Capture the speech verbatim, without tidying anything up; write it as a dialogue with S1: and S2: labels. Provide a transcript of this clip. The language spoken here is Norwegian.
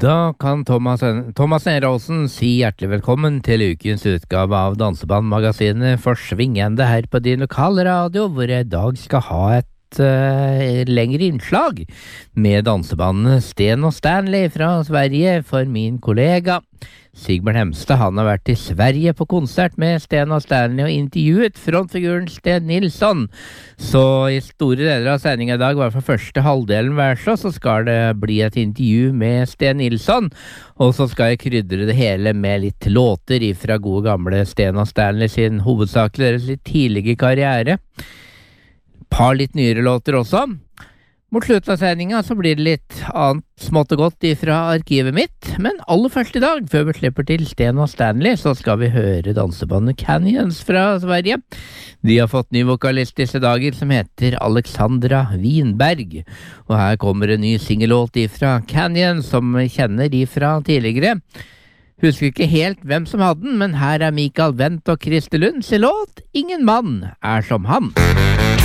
S1: Da kan Thomas, Thomas Nerholsen si hjertelig velkommen til ukens utgave av Dansebandmagasinet Forsvingende her på din lokalradio, hvor jeg i dag skal ha et uh, lengre innslag med dansebandene Sten og Stanley fra Sverige for min kollega Sigbjørn Hemstad. Han har vært i Sverige på konsert med Sten og Stanley og intervjuet frontfiguren Sten Nilsson. Så i store deler av sendingen i dag, i hvert fall første halvdelen hver så, så skal det bli et intervju med Sten Nilsson. Og så skal jeg krydre det hele med litt låter ifra gode gamle Sten og Stanley sin hovedsakelig deres litt tidlige karriere. Par litt nyere låter også. Mot slutten av sendingen så blir det litt annet smått og godt ifra arkivet mitt, men aller først i dag, før vi slipper til Sten og Stanley, så skal vi høre dansebandet Canyons fra Sverige. De har fått ny vokalist disse dager som heter Alexandra Winberg, og her kommer en ny singellåt ifra Canyons som vi kjenner ifra tidligere. Husker ikke helt hvem som hadde den, men her er Mikael Wendt og Christer Lund sin låt Ingen mann er som han.